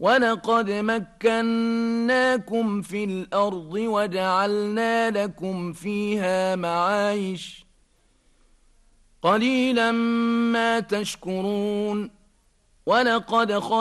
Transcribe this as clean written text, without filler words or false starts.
ولقد مكناكم في الأرض وجعلنا لكم فيها معايش قليلا ما تشكرون ولقد